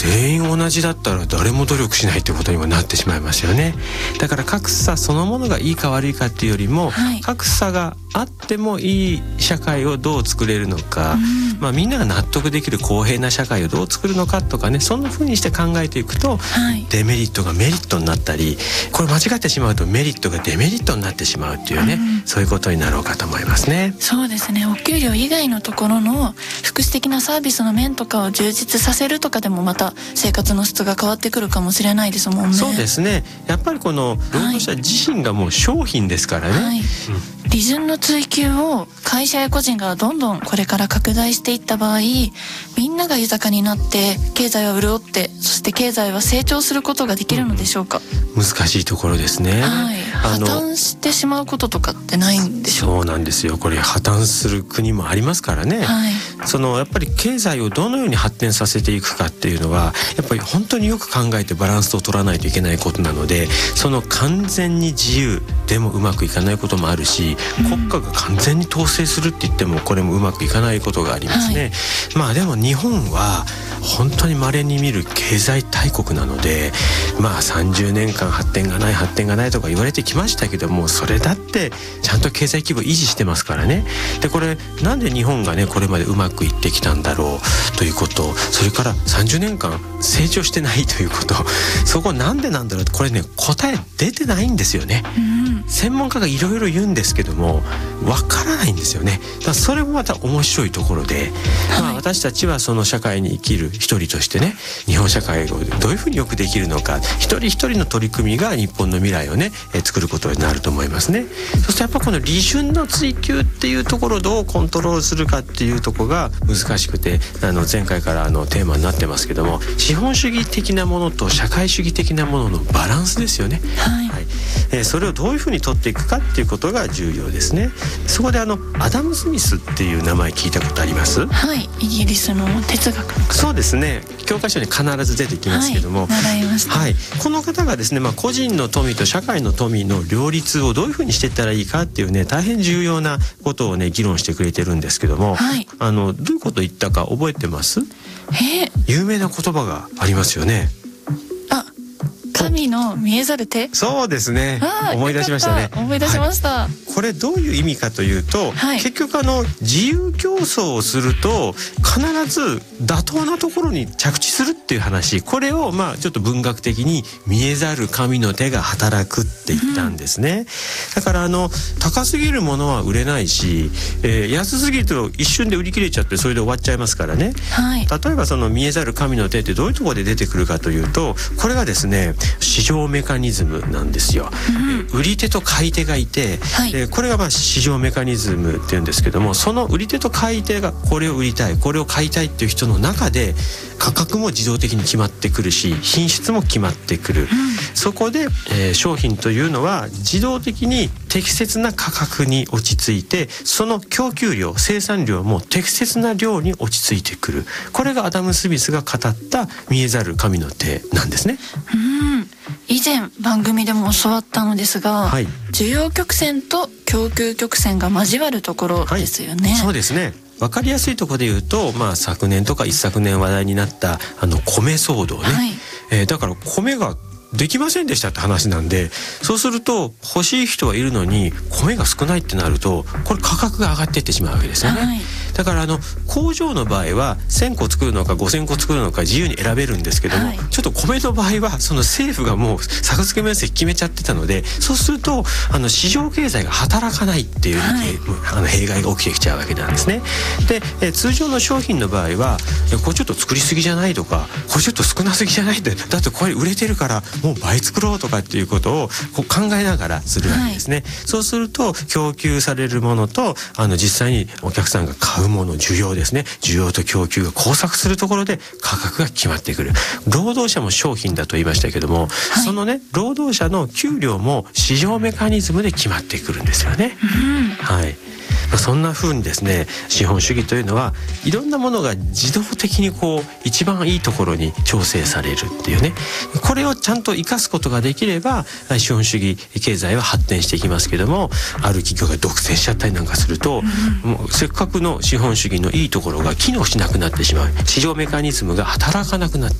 全員同じだったら誰も努力しないってことにもなってしまいますよね。だから格差そのものがいいか悪いかっていうよりも、格差があってもいい社会をどう作れるのか、みんなが納得できる公平な社会をどう作るのかとかね、そんな風にして考えていくと、デメリットがメリットになったり、これ間違ってしまうとメリットがデメリットになってしまうっていうね、そういうことになろうかと思いますね。 そうですね。お給料以外のところの福祉的なサービスの面とかを充実させるとかでもまた生活の質が変わってくるかもしれないですもんね。 そうですね。やっぱりこの労働者自身がもう商品ですからね、 利潤の追求を会社や個人がどんどんこれから拡大していった場合、みんなが豊かになって経済は潤って、そして経済は成長することができるのでしょうか。 難しいところですね。 破綻してしまうこととかってないんでしょうか。 そうなんですよ。これ破綻する国もありますからね、やっぱり経済をどのように発展させていくかっていうのはやっぱり本当によく考えてバランスを取らないといけないことなので、その完全に自由でもうまくいかないこともあるし、国家が完全に統制するって言ってもこれもうまくいかないことがありますね。でも日本は本当に稀に見る経済大国なので、30年間発展がないとか言われてきましたけども、それだってちゃんと経済規模維持してますからね。でこれなんで日本がねこれまでうまくいってきたんだろうということ、それから30年間成長してないということ、そこなんでなんだろうって、これね答え出てないんですよね。専門家がいろいろ言うんですけどもわからないんですよね。だからそれもまた面白いところで、私たちはその社会に生きる一人としてね、日本社会をどういうふうによくできるのか、一人一人の取り組みが日本の未来をね作ることになると思いますね。そしてやっぱこの利潤の追求っていうところをどうコントロールするかっていうところが難しくて、前回からテーマになってますけども、資本主義的なものと社会主義的なもののバランスですよね。それをどういうふうに取っていくかっていうことが重要ですね。そこでアダム・スミスっていう名前聞いたことあります？ イギリスの哲学の方。 そうですね。教科書に必ず出てきますけども、 習いました。 この方がですね、個人の富と社会の富の両立をどういうふうにしていったらいいかっていうね、大変重要なことをね議論してくれてるんですけども、どういうことを言ったか覚えてます？有名な言葉がありますよね。 神の見えざる手。そうですね。思い出しましたね。 思い出しました。 これどういう意味かというと、結局自由競争をすると必ず妥当なところに着地するっていう話、これをちょっと文学的に見えざる神の手が働くって言ったんですね。だから高すぎるものは売れないし、安すぎると一瞬で売り切れちゃってそれで終わっちゃいますからね。例えばその見えざる神の手ってどういうところで出てくるかというと、これがですね市場メカニズムなんですよ。売り手と買い手がいて、これが市場メカニズムっていうんですけども、その売り手と買い手がこれを売りたいこれを買いたいっていう人の中で価格も自動的に決まってくるし、品質も決まってくる。そこで、商品というのは自動的に適切な価格に落ち着いて、その供給量生産量も適切な量に落ち着いてくる。これがアダム・スミスが語った見えざる神の手なんですね。 以前番組でも教わったのですが、需要曲線と供給曲線が交わるところですよね。 そうですね。分かりやすいところで言うと、昨年とか一昨年話題になった米騒動ね、だから米ができませんでしたって話なんで、そうすると欲しい人はいるのに米が少ないってなると、これ価格が上がっていってしまうわけですよね。だから工場の場合は1000個作るのか5000個作るのか自由に選べるんですけども、ちょっと米の場合はその政府がもう作付け面積決めちゃってたので、そうすると市場経済が働かないっていう、弊害が起きてきちゃうわけなんですね。で、通常の商品の場合はこれちょっと作りすぎじゃないとか、これちょっと少なすぎじゃないって、だってこれ売れてるからもう倍作ろうとかっていうことを考えながらするわけですね。そうすると供給されるものと実際にお客さんが買うもの、需要ですね、需要と供給が交錯するところで価格が決まってくる。労働者も商品だと言いましたけども、そのね労働者の給料も市場メカニズムで決まってくるんですよね。そんな風にですね、資本主義というのはいろんなものが自動的に一番いいところに調整されるっていうね、これをちゃんと生かすことができれば資本主義経済は発展していきますけども、ある企業が独占しちゃったりなんかすると、もうせっかくの資本主義のいいところが機能しなくなってしまう、市場メカニズムが働かなくなって